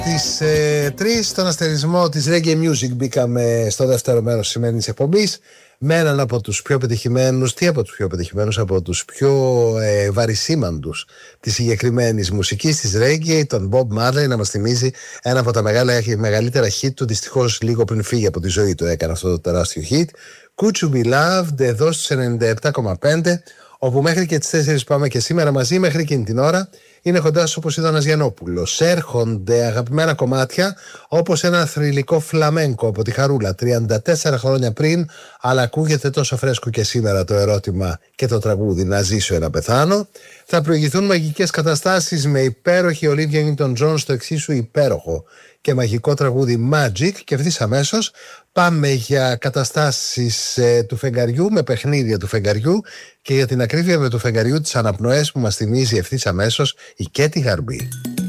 Στις 3 στον αστερισμό της Reggae Music μπήκαμε στο δεύτερο μέρος της σημερινής εκπομπής με έναν από τους πιο πετυχημένους, από τους πιο βαρισίμαντους της συγκεκριμένης μουσικής της Reggae, τον Bob Marley, να μας θυμίζει ένα από τα μεγαλύτερα hit του. Δυστυχώς λίγο πριν φύγει από τη ζωή του έκανε αυτό το τεράστιο hit, Could You Be Loved, εδώ στους 97,5, όπου μέχρι και τις 4 πάμε και σήμερα μαζί. Μέχρι εκείνη την ώρα είναι κοντά σου όπως ήταν ο Γιαννόπουλος. Έρχονται αγαπημένα κομμάτια όπως ένα θρυλικό φλαμένκο από τη Χαρούλα 34 χρόνια πριν, αλλά ακούγεται τόσο φρέσκο και σήμερα το ερώτημα και το τραγούδι «Να ζήσω να πεθάνω». Θα προηγηθούν μαγικές καταστάσεις με υπέροχη Olivia Newton-John στο εξίσου υπέροχο και μαγικό τραγούδι Magic, και ευθύς αμέσως πάμε για καταστάσεις του φεγγαριού, με παιχνίδια του φεγγαριού, και για την ακρίβεια με του φεγγαριού τις αναπνοές που μας θυμίζει ευθύς αμέσως η Κέτι Γαρμπή.